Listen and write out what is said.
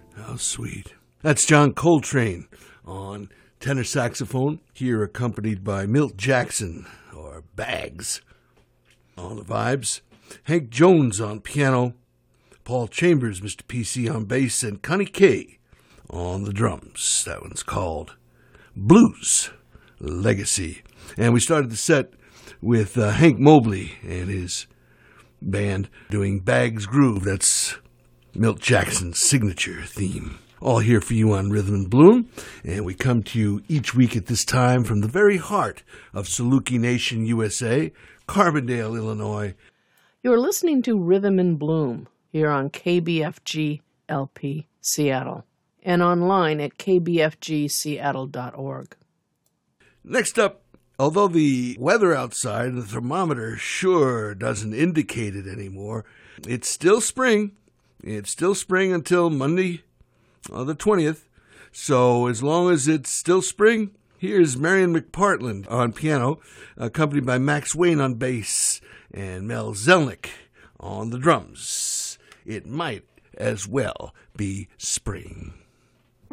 How sweet. That's John Coltrane on tenor saxophone, here accompanied by Milt Jackson, or Bags, on the vibes. Hank Jones on piano, Paul Chambers, Mr. PC on bass, and Connie Kay on the drums. That one's called Blues Legacy. And we started the set with Hank Mobley and his band doing Bags Groove. That's Milt Jackson's signature theme. All here for you on Rhythm and Bloom, and we come to you each week at this time from the very heart of Saluki Nation, USA, Carbondale, Illinois. You're listening to Rhythm and Bloom here on KBFG LP Seattle and online at kbfgseattle.org. Next up, although the weather outside, the thermometer sure doesn't indicate it anymore, it's still spring. It's still spring until Monday, the 20th. So as long as it's still spring, here's Marion McPartland on piano, accompanied by Max Wayne on bass and Mel Zelnick on the drums. It might as well be spring.